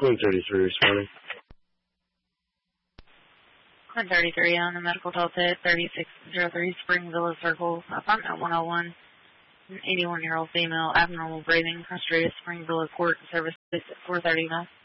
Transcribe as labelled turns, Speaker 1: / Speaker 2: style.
Speaker 1: Queen 33 responding.
Speaker 2: Queen 33 on the medical Delta 3603 Spring Villa Circle, apartment 101. An 81-year-old female, abnormal breathing, frustrated, Spring Villa Court, service at 4:30 now.